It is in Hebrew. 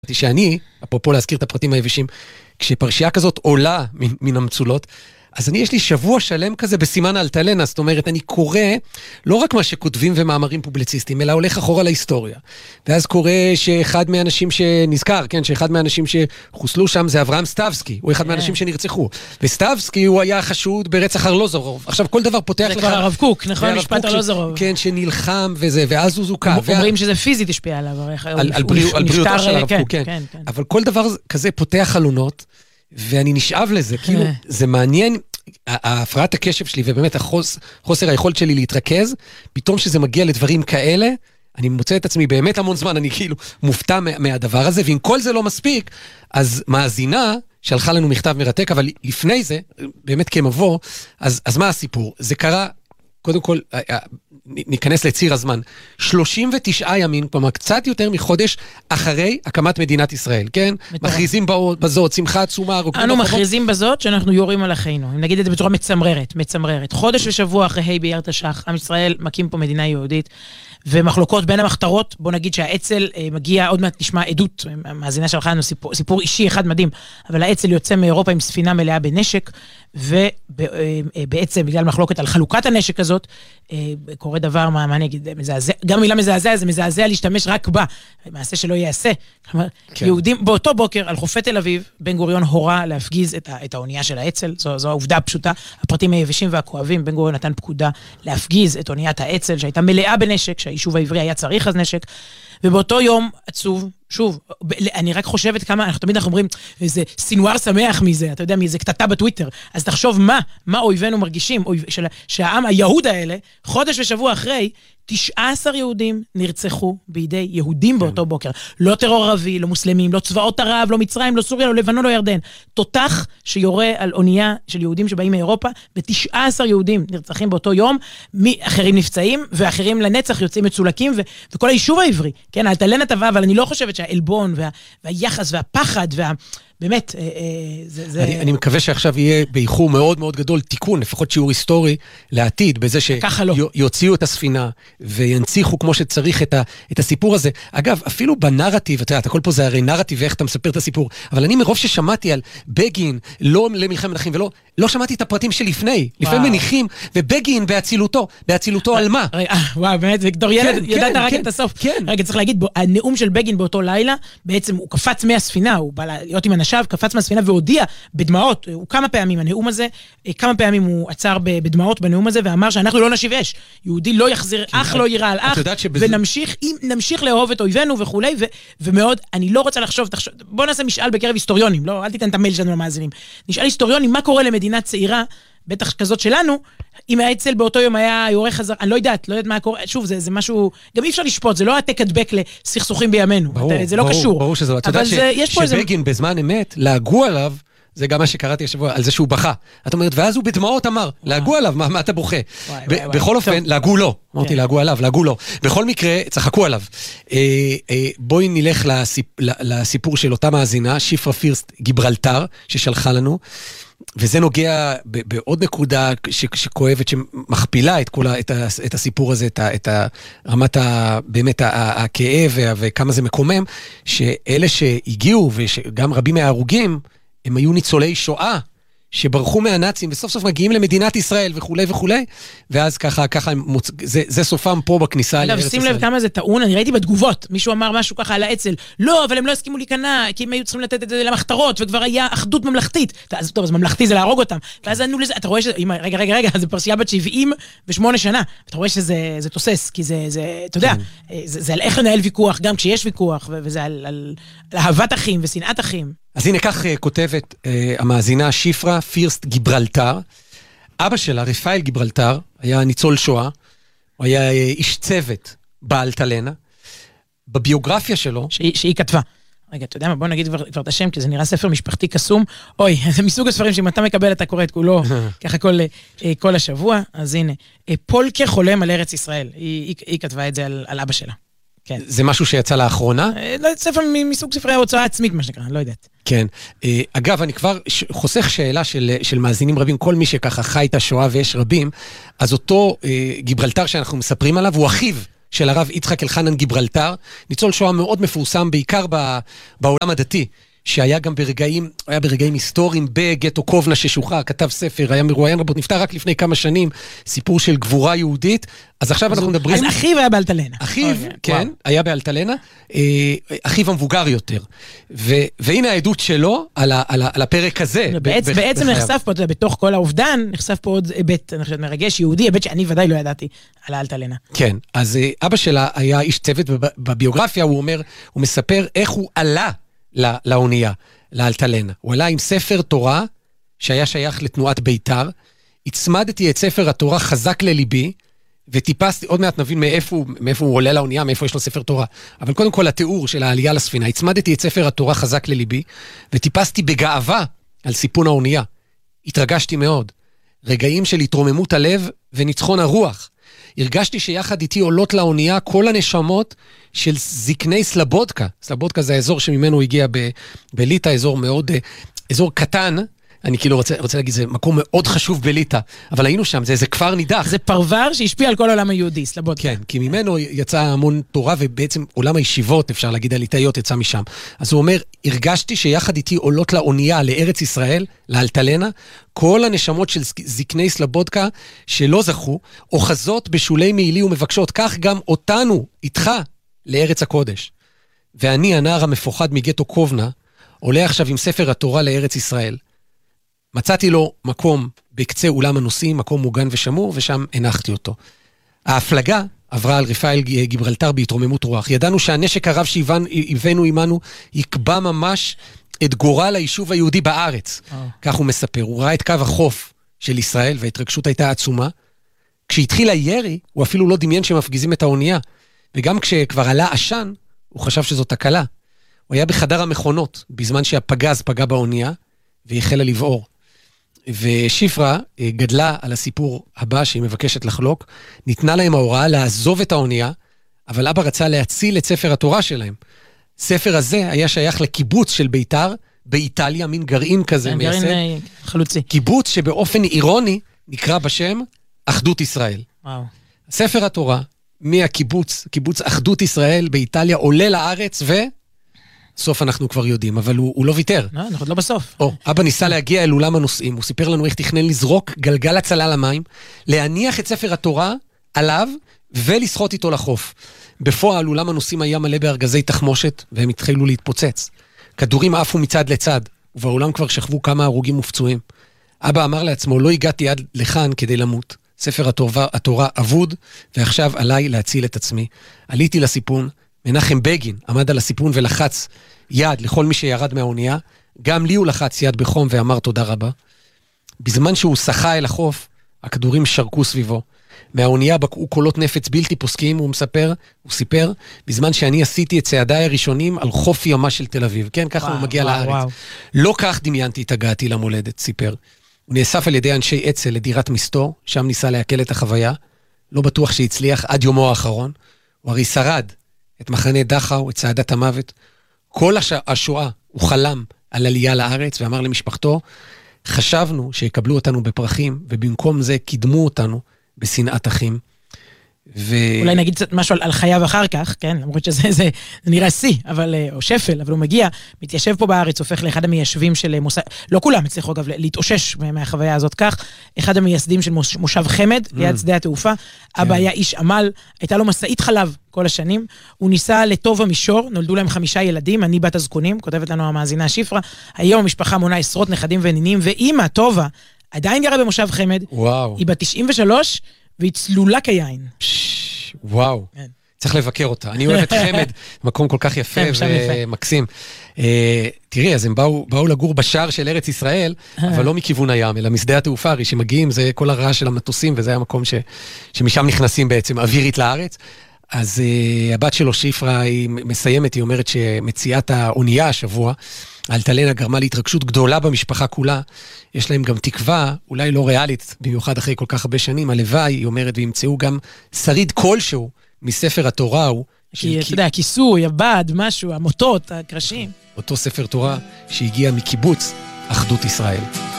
שאני, אפרופו להזכיר את הפרטים היבשים, כשפרשייה כזאת עולה מן המצולות, אז יש לי שבוע שלם כזה בסימן אלטלנה, זאת אומרת, אני קורא לא רק מה שכותבים ומאמרים פובליציסטיים, אלא הולך אחורה להיסטוריה. ואז קורא שאחד מהאנשים שנזכר, כן, שאחד מהאנשים שחוסלו שם זה אברהם סטבסקי, הוא אחד מהאנשים שנרצחו. וסטבסקי הוא היה חשוד ברצח ארלוזורוב. עכשיו כל דבר פותח לך... זה כבר הרב קוק, נכון? משפט ארלוזורוב. כן, שנלחם וזה, ואז הוא זוכה. אומרים שזה פיזית השפיע עליו. על בריאותו של הרב קוק, כן. אבל כל דבר כזה פותח חלונות, ואני נשאב לזה, כאילו, זה מעניין, ההפרעת הקשב שלי, ובאמת חוסר היכולת שלי להתרכז, פתאום שזה מגיע לדברים כאלה, אני מוצא את עצמי באמת המון זמן, אני כאילו מופתע מהדבר הזה, ואם כל זה לא מספיק, אז מאזינה שלחה לנו מכתב מרתק, אבל לפני זה, באמת כמבוא, אז מה הסיפור? זה קרה, קודם כל, ניכנס לציר הזמן, 39 ימים, כלומר קצת יותר מחודש אחרי הקמת מדינת ישראל, כן? מכריזים בזאת, שמחה עצומה, אנו מכריזים בזאת שאנחנו יורים על אחינו, אם נגיד את זה בצורה מצמררת. חודש ושבוע אחרי ה' באייר תש"ח, עם ישראל מקים פה מדינה יהודית, ומחלוקות בין המחתרות, בוא נגיד שהאצ"ל מגיע, עוד מעט נשמע עדות, המאזינה שלך לנו סיפור אישי אחד מדהים, אבל האצ"ל יוצא מאירופה עם ספינה מלאה בנשק, ובעצם בגלל מחלוקת על חלוקת הנשק הזאת, קורה דבר, מה אני אגיד, מזעזע, גם מילה מזעזע, זה מזעזע להשתמש רק בה, מעשה שלא יעשה. כלומר, יהודים, באותו בוקר, על חופי תל אביב, בן גוריון הורה להפגיז את האונייה של האצ"ל, זו העובדה הפשוטה, הפרטים היבשים והכואבים, בן גוריון נתן פקודה להפגיז את אוניית האצ"ל, שהייתה מלאה בנשק, שהיישוב העברי היה צריך אז נשק, ובאותו יום עצוב, שוב, אני רק חושבת כמה, אנחנו תמיד אומרים, איזה סינואר שמח מזה, אתה יודע, מאיזה קטטה בטוויטר, אז תחשוב מה אויבינו מרגישים, שהעם, היהוד האלה, חודש ושבוע אחרי, 19 יהודים נרצחו בידי יהודים באותו בוקר. לא טרור ערבי, לא מוסלמים, לא צבאות ערב, לא מצרים, לא סוריה, לא לבנון, לא ירדן. תותח שיורה על אונייה של יהודים שבאים מאירופה, ו19 יהודים נרצחים באותו יום, אחרים נפצעים, ואחרים לנצח יוצאים מצולקים, וכל היישוב העברי, כן, אלטלנה טבע, אבל אני לא חושבת שהעלבון והיחס והפחד באמת, אני מקווה שעכשיו יהיה באיחור מאוד מאוד גדול תיקון, לפחות שיעור היסטורי לעתיד, בזה שיוציאו את הספינה וינציחו כמו שצריך את הסיפור הזה. אגב, אפילו בנרטיב, אתה יודע, הכל פה זה הרי נרטיב ואיך אתה מספר את הסיפור, אבל אני מרוב ששמעתי על בגין, לא למלחמת אחים, ולא שמעתי את הפרטים שלפני מניחים, ובגין בהצילותו על מה? וואו, באמת, וקטור ילד, ידעת רק את הסוף. רגע, צריך להגיד, הנאום של בגין באותו לילה, בעצם הוא קפץ מהספינה, הוא בא להיות עם אנשיו, קפץ מהספינה והודיע בדמעות, הוא כמה פעמים הנאום הזה, כמה פעמים הוא עצר בדמעות בנאום הזה, ואמר שאנחנו לא נשיב אש, יהודי לא יחזיר, אח לא יירא על אח, ונמשיך לאהוב את אויבינו וכולי, ומאוד, אני לא רוצה לחשוב, בוא נעשה משאל בקרב היסטוריונים, לא, אל תיתן את המייל שלנו למאזינים, נשאל היסטוריונים, מה קורה למדינה צעירה, בטח כזאת שלנו, אם האצ"ל באותו יום היה יורה חזר, אני לא יודעת מה קורה, שוב, זה משהו, גם אי אפשר לשפוט, זה לא העתק הדבק לסכסוכים בימינו, זה לא קשור. ברור שזו, אתה יודע שבגין בזמן אמת, להגו עליו, זה גם מה שקראתי השבוע, על זה שהוא בכה. את אומרת, ואז הוא בדמעות אמר, להגו עליו, מה אתה בוכה? בכל אופן, להגו לו. אמרתי, להגו עליו, להגו לו. בכל מקרה, צחקו עליו. בואי נלך לסיפור של אותה מאזינה, שפרה פירסט גיברלטר, ששלחה לנו, וזה נוגע בעוד נקודה שכואבת, שמכפילה את הסיפור הזה, את רמת באמת הכאב וכמה זה מקומם, שאלה שהגיעו, וגם רבים מההרוגים, הם היו ניצולי שואה, שברחו מהנאצים, וסוף סוף מגיעים למדינת ישראל וכולי וכולי, ואז ככה זה סופם פה בכניסה לארץ ישראל. שים לב כמה זה טעון, אני ראיתי בתגובות, מישהו אמר משהו ככה על האצ"ל, לא, אבל הם לא הסכימו להיכנע, כי הם היו צריכים לתת את זה למחתרות, וכבר היה אחדות ממלכתית. טוב, אז ממלכתי זה להרוג אותם. ואז ענו לזה, אתה רואה שזה, רגע, זה פרשייה בת 78 שנה, אתה רואה שזה תוסס, כי זה, אתה יודע, זה על איך לנהל ויכוח, גם כשיש ויכוח, וזה על אהבת אחים ושנאת אחים. אז הנה כך כותבת המאזינה שפרה פירסט גיברלטר. אבא שלה, רפאל גיברלטר, היה ניצול שואה, הוא היה איש צוות באלטלנה. בביוגרפיה שלו... שהיא כתבה. רגע, אתה יודע מה, בוא נגיד כבר את השם, כי זה נראה ספר משפחתי קסום. אוי, זה מסוג הספרים שאם אתה מקבל, אתה קורא את כולו, ככה כל השבוע. אז הנה, פולקה חולם על ארץ ישראל. היא כתבה את זה על אבא שלה. כן. זה משהו שיצא לאחרונה? ספר מסוג ספרי ההוצאה עצמית, מה שנקרא, לא יודעת. כן. אגב, אני כבר חוסך שאלה של מאזינים רבים, כל מי שככה חי את השואה ויש רבים, אז אותו גיברלטר שאנחנו מספרים עליו, הוא אחיו של הרב יצחק אלחנן גיברלטר, ניצול שואה מאוד מפורסם, בעיקר בעולם הדתי, שהיה גם ברגעים היסטוריים בגטו קובנה ששוחרר, כתב ספר, היה מרואיין רבות, נפטר רק לפני כמה שנים, סיפור של גבורה יהודית, אז עכשיו אנחנו מדברים... אז אחיו היה באלטלנה. אחיו, כן, היה באלטלנה, אחיו המבוגר יותר. והנה העדות שלו על הפרק הזה. בעצם נחשף פה, בתוך כל האובדן, נחשף פה עוד היבט, אני חושבת, מרגש יהודי, היבט שאני ודאי לא ידעתי על האלטלנה. כן, אז אבא שלה היה איש צוות, בביוגרפיה הוא אומר, הוא מספר איך הוא עלה לאונייה, לאלטלנה. הוא עלה עם ספר תורה שהיה שייך לתנועת ביתר, הצמדתי את ספר התורה חזק לליבי, וטיפסתי, עוד מעט נבין מאיפה הוא עולה לאונייה, מאיפה יש לו ספר תורה. אבל קודם כל התיאור של העלייה לספינה, הצמדתי את ספר התורה חזק לליבי, וטיפסתי בגאווה על סיפון האונייה. התרגשתי מאוד. רגעים של התרוממות הלב וניצחון הרוח. הרגשתי שיחד איתי עולות לאונייה כל הנשמות של זקני סלבודקה. סלבודקה זה האזור שממנו הגיע בליטא, אזור קטן, אני כאילו רוצה להגיד, זה מקום מאוד חשוב בליטא, אבל היינו שם, זה איזה כפר נידח. זה פרבר שהשפיע על כל העולם היהודי, סלבודקה. כן, כי ממנו יצא המון תורה, ובעצם עולם הישיבות, אפשר להגיד, הליטאיות יצא משם. אז הוא אומר, הרגשתי שיחד איתי עולות לאונייה, לארץ ישראל, לאלטלנה, כל הנשמות של זקני סלבודקה שלא זכו, אוחזות בשולי מעילי ומבקשות, כך גם אותנו, איתך, לארץ הקודש. ואני, הנער המפוחד מגטו קובנה, עולה עכשיו עם ספר התורה לארץ ישראל. מצאתי לו מקום בקצה אולם הנוסעים, מקום מוגן ושמור, ושם הנחתי אותו. ההפלגה עברה על רפאל גיברלטר בהתרוממות רוח. ידענו שהנשק הרב שהבאנו עמנו יקבע ממש את גורל היישוב היהודי בארץ. כך הוא מספר. הוא ראה את קו החוף של ישראל, וההתרגשות הייתה עצומה. כשהתחיל הירי, הוא אפילו לא דמיין שמפגיזים את האונייה. וגם כשכבר עלה עשן, הוא חשב שזאת תקלה. הוא היה בחדר המכונות, בזמן שהפגז פגע באונייה, והיא החלה לבעור. ושיפרה גדלה על הסיפור הבא שהיא מבקשת לחלוק, ניתנה להם ההוראה לעזוב את האונייה, אבל אבא רצה להציל את ספר התורה שלהם. ספר הזה היה שייך לקיבוץ של ביתר, באיטליה, מין גרעין כזה מייסד. גרעין חלוצי. קיבוץ שבאופן אירוני נקרא בשם אחדות ישראל. וואו. ספר התורה מהקיבוץ, קיבוץ אחדות ישראל באיטליה, עולה לארץ סוף אנחנו כבר יודעים, אבל הוא לא ויתר. לא, אנחנו עוד לא בסוף. אבא ניסה להגיע אל אולם הנוסעים, הוא סיפר לנו איך תכנן לזרוק גלגל הצלה למים, להניח את ספר התורה עליו, ולשחות איתו לחוף. בפועל, אולם הנוסעים היה מלא בארגזי תחמושת, והם התחילו להתפוצץ. כדורים עפו מצד לצד, ובאולם כבר שכבו כמה הרוגים ופצועים. אבא אמר לעצמו, לא הגעתי עד לכאן כדי למות. ספר התורה אבוד, ועכשיו עליי להציל את עצמי. עליתי לסיפון, מנחם בגין עמד על הסיפון ולחץ יד לכל מי שירד מהאונייה, גם לי הוא לחץ יד בחום ואמר תודה רבה. בזמן שהוא שחה אל החוף, הכדורים שרקו סביבו. מהאונייה בקעו קולות נפץ בלתי פוסקים, הוא סיפר, בזמן שאני עשיתי את צעדיי הראשונים על חוף ימה של תל אביב. כן, ככה הוא מגיע לארץ. לא כך דמיינתי את הגעתי למולדת, סיפר. הוא נאסף על ידי אנשי אצ"ל לדירת מסתור, שם ניסה להקל את החוויה. לא בטוח שהצליח עד יומו האחרון. הוא הרי שרד את מחנה דחאו, את צעדת המוות. כל השואה הוא חלם על עלייה לארץ, ואמר למשפחתו, חשבנו שיקבלו אותנו בפרחים, ובמקום זה קידמו אותנו בשנאת אחים. אולי נגיד קצת משהו על חייו אחר כך, כן? למרות שזה נראה שיא, או שפל, אבל הוא מגיע, מתיישב פה בארץ, הופך לאחד המיישבים של מוסד, לא כולם הצליחו אגב להתאושש מהחוויה הזאת כך, אחד המייסדים של מושב חמד, ליד שדה התעופה, אבא היה איש עמל, הייתה לו מסעית חלב כל השנים, הוא ניסה לטוב המישור, נולדו להם 5 ילדים, אני בת הזקונים, כותבת לנו המאזינה שיפרה, היום המשפחה מונה עשרות נכדים ונינים, ואמא, טובה, עדיין גרה במושב חמד, היא בת 93, והיא צלולה כיין. וואו, צריך לבקר אותה. אני אוהב את חמד, מקום כל כך יפה ומקסים. תראי, אז הם באו לגור בשער של ארץ ישראל, אבל לא מכיוון הים, אלא משדה התעופה, הרי שמגיעים, זה כל הרעש של המטוסים, וזה המקום שמשם נכנסים בעצם אווירית לארץ. אז הבת שלו, שיפרה, היא מסיימת, היא אומרת שמציאת האונייה השבוע, האלטלנה גרמה להתרגשות גדולה במשפחה כולה, יש להם גם תקווה, אולי לא ריאלית, במיוחד אחרי כל כך הרבה שנים, הלוואי, היא אומרת, וימצאו גם שריד כלשהו מספר התורה הוא. כי אתה יודע, הכיסוי, הבד, משהו, המוטות, הקרשים. אותו ספר תורה שהגיע מקיבוץ אחדות ישראל.